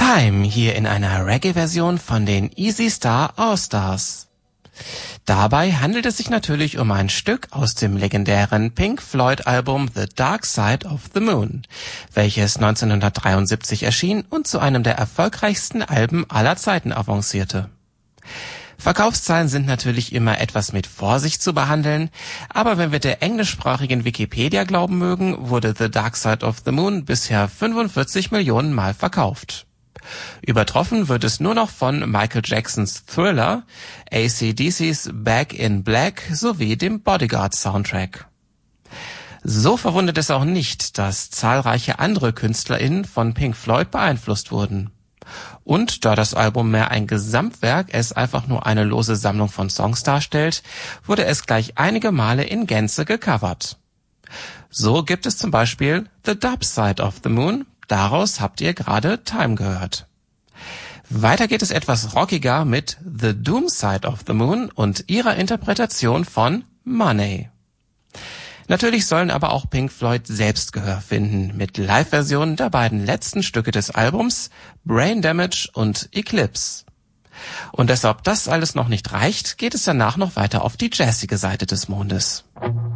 Time hier in einer Reggae-Version von den Easy Star All-Stars. Dabei handelt es sich natürlich um ein Stück aus dem legendären Pink Floyd-Album The Dark Side of the Moon, welches 1973 erschien und zu einem der erfolgreichsten Alben aller Zeiten avancierte. Verkaufszahlen sind natürlich immer etwas mit Vorsicht zu behandeln, aber wenn wir der englischsprachigen Wikipedia glauben mögen, wurde The Dark Side of the Moon bisher 45 Millionen Mal verkauft. Übertroffen wird es nur noch von Michael Jacksons Thriller, AC/DC's Back in Black sowie dem Bodyguard-Soundtrack. So verwundert es auch nicht, dass zahlreiche andere KünstlerInnen von Pink Floyd beeinflusst wurden. Und da das Album mehr ein Gesamtwerk als einfach nur eine lose Sammlung von Songs darstellt, wurde es gleich einige Male in Gänze gecovert. So gibt es zum Beispiel The Dub Side of the Moon, daraus habt ihr gerade Time gehört. Weiter geht es etwas rockiger mit The Doom Side of the Moon und ihrer Interpretation von Money. Natürlich sollen aber auch Pink Floyd selbst Gehör finden mit Live-Versionen der beiden letzten Stücke des Albums, Brain Damage und Eclipse. Und deshalb das alles noch nicht reicht, geht es danach noch weiter auf die jazzige Seite des Mondes.